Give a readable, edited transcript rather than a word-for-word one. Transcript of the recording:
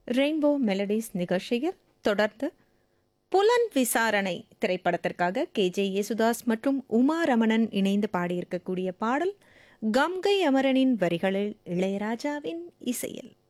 Rainbow melodies நிகழ்ச்சியில் தொடர்ந்து புலன் விசாரணை திரைப்படத்திற்காக KJ யேசுதாஸ் மற்றும் உமா ரமணன் இணைந்து பாடியிருக்கக்கூடிய பாடல் கங்கை அமரனின் வரிகளில் இளையராஜாவின் இசையில்.